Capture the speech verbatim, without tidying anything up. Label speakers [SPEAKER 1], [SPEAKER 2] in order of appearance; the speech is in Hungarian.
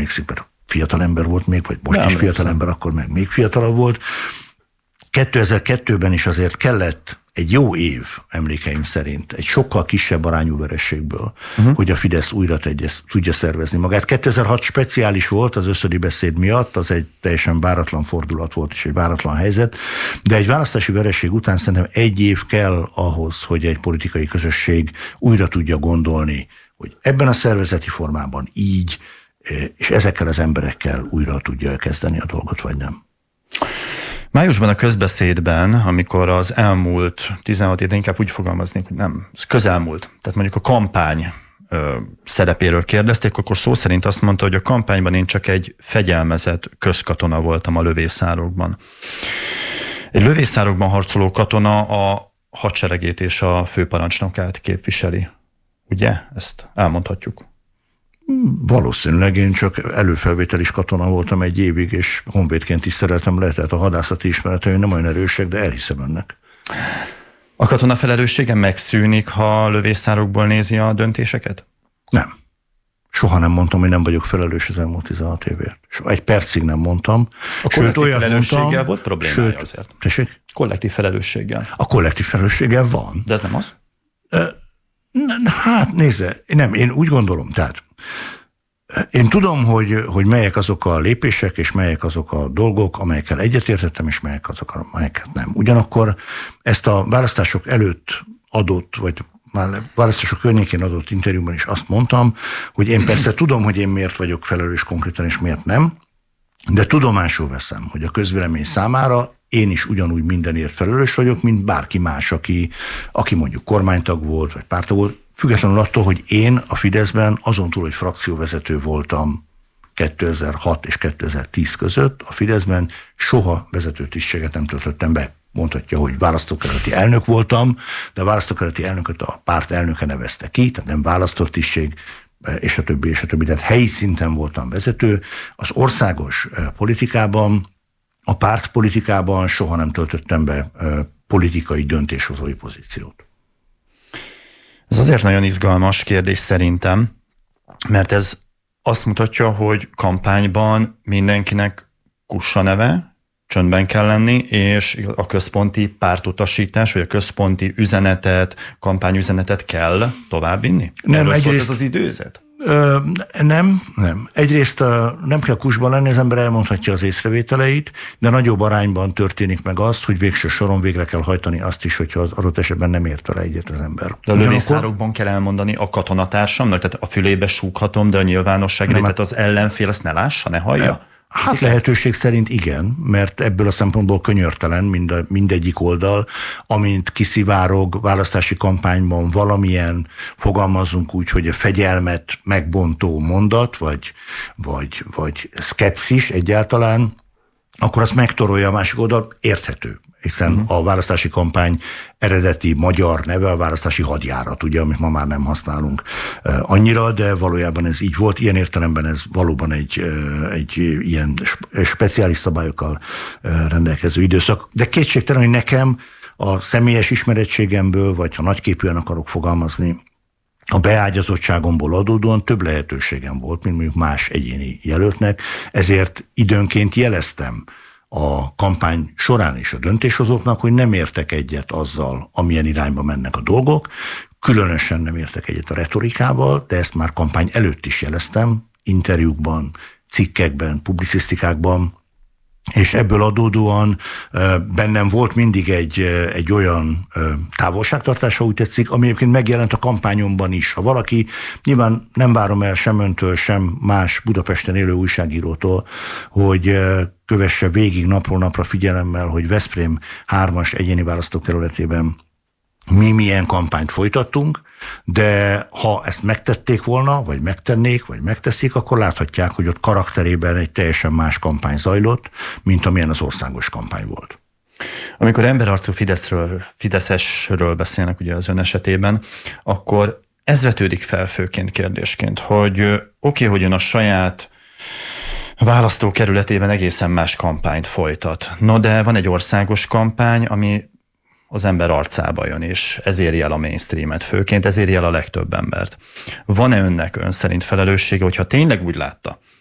[SPEAKER 1] emlékszik, mert fiatal ember volt még, vagy most
[SPEAKER 2] nem
[SPEAKER 1] is fiatal ember, akkor meg még fiatalabb volt. kétezer-kettőben is azért kellett egy jó év, emlékeim szerint, egy sokkal kisebb arányú verességből, uh-huh. hogy a Fidesz újra tegyez, tudja szervezni magát. kétezer-hat speciális volt az összödi beszéd miatt, az egy teljesen váratlan fordulat volt, és egy váratlan helyzet, de egy választási veresség után szerintem egy év kell ahhoz, hogy egy politikai közösség újra tudja gondolni, hogy ebben a szervezeti formában így, és ezekkel az emberekkel újra tudja kezdeni a dolgot, vagy nem.
[SPEAKER 2] Májusban a közbeszédben, amikor az elmúlt tizenhat év, de inkább úgy fogalmaznék, hogy nem, közelmúlt, tehát mondjuk a kampány ö, szerepéről kérdezték, akkor szó szerint azt mondta, hogy a kampányban én csak egy fegyelmezett közkatona voltam a lövészárokban. Egy lövészárokban harcoló katona a hadseregét és a főparancsnokát képviseli. Ugye? Ezt elmondhatjuk.
[SPEAKER 1] Valószínűleg én csak előfelvételis katona voltam egy évig, és honvédként is szereltem le, tehát a hadászati ismereteim nem olyan erősek, de elhiszem önnek.
[SPEAKER 2] A katona felelőssége megszűnik, ha lövészárokból nézi a döntéseket?
[SPEAKER 1] Nem. Soha nem mondtam, hogy nem vagyok felelős az elmúlt tizenhat évért. So, egy percig nem mondtam.
[SPEAKER 2] A kollektív felelősséggel mondtam, volt problémája sőt, azért.
[SPEAKER 1] Tessék?
[SPEAKER 2] Kollektív felelősséggel.
[SPEAKER 1] A kollektív felelősséggel van.
[SPEAKER 2] De ez nem az?
[SPEAKER 1] Uh, hát nézze, nem, én úgy gondolom, tehát én tudom, hogy, hogy melyek azok a lépések, és melyek azok a dolgok, amelyekkel egyetértettem, és melyek azok, amelyeket nem. Ugyanakkor ezt a választások előtt adott, vagy már választások környékén adott interjúban is azt mondtam, hogy én persze tudom, hogy én miért vagyok felelős konkrétan, és miért nem, de tudomásul veszem, hogy a közvélemény számára én is ugyanúgy mindenért felelős vagyok, mint bárki más, aki, aki mondjuk kormánytag volt, vagy pártag volt, függetlenül attól, hogy én a Fideszben azon túl, hogy frakcióvezető voltam kétezer-hat és kétezer-tíz között, a Fideszben soha vezetőtisztséget nem töltöttem be. Mondhatja, hogy választókerületi elnök voltam, de a választókerületi elnököt a párt elnöke nevezte ki, tehát nem választott tisztség, és a többi, és a többi. Tehát helyi szinten voltam vezető. Az országos politikában, a pártpolitikában soha nem töltöttem be politikai döntéshozói pozíciót.
[SPEAKER 2] Ez azért nagyon izgalmas kérdés szerintem, mert ez azt mutatja, hogy kampányban mindenkinek kussa neve, csöndben kell lenni, és a központi pártutasítás, vagy a központi üzenetet, kampányüzenetet kell továbbvinni?
[SPEAKER 1] Nem,
[SPEAKER 2] Erről
[SPEAKER 1] egyrészt,
[SPEAKER 2] szólt ez az időzet?
[SPEAKER 1] Ö, nem, nem. Egyrészt a, nem kell kusban lenni, az ember elmondhatja az észrevételeit, de nagyobb arányban történik meg az, hogy végső soron végre kell hajtani azt is, hogyha az adott esetben nem ért vele egyet az ember.
[SPEAKER 2] De a lövészárokban kell elmondani a katonatársamnak, tehát a fülébe súghatom, de a nyilvánosságra, tehát az ellenfél ezt ne lássa, ne hallja? Nem.
[SPEAKER 1] Hát lehetőség szerint igen, mert ebből a szempontból könyörtelen mind a, mindegyik oldal, amint kiszivárog választási kampányban valamilyen, fogalmazunk úgy, hogy a fegyelmet megbontó mondat, vagy, vagy, vagy szkepszis egyáltalán, akkor azt megtorolja a másik oldal, érthető. Hiszen uh-huh. a választási kampány eredeti magyar neve a választási hadjárat, ugye, amit ma már nem használunk uh, annyira, de valójában ez így volt. Ilyen értelemben ez valóban egy, uh, egy ilyen speciális szabályokkal uh, rendelkező időszak. De kétségtelen, hogy nekem a személyes ismerettségemből, vagy ha nagyképűen akarok fogalmazni, a beágyazottságomból adódóan több lehetőségem volt, mint mondjuk más egyéni jelöltnek, ezért időnként jeleztem a kampány során is a döntéshozóknak, hogy nem értek egyet azzal, amilyen irányba mennek a dolgok, különösen nem értek egyet a retorikával, de ezt már kampány előtt is jeleztem, interjúkban, cikkekben, publicisztikákban, és ebből adódóan bennem volt mindig egy, egy olyan távolságtartás, ha úgy tetszik, ami egyébként megjelent a kampányomban is. Ha valaki, nyilván nem várom el sem öntől, sem más Budapesten élő újságírótól, hogy kövesse végig napról napra figyelemmel, hogy Veszprém hármas egyéni választókerületében mi milyen kampányt folytattunk, de ha ezt megtették volna, vagy megtennék, vagy megteszik, akkor láthatják, hogy ott karakterében egy teljesen más kampány zajlott, mint amilyen az országos kampány volt.
[SPEAKER 2] Amikor emberarcú Fideszről, Fideszesről beszélnek ugye az ön esetében, akkor ez vetődik fel főként kérdésként, hogy oké, okay, hogy ön a saját választókerületében egészen más kampányt folytat. No, de van egy országos kampány, ami az ember arcába jön, és ez éri el a mainstreamet főként, ez éri el a legtöbb embert. Van-e önnek ön szerint felelőssége, hogyha tényleg úgy látta,